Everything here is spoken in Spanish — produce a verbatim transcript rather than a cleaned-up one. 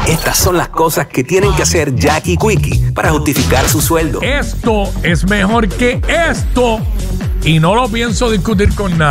Estas son las cosas que tienen que hacer Jackie y Quickie para justificar su sueldo. Esto es mejor que esto y no lo pienso discutir con nadie.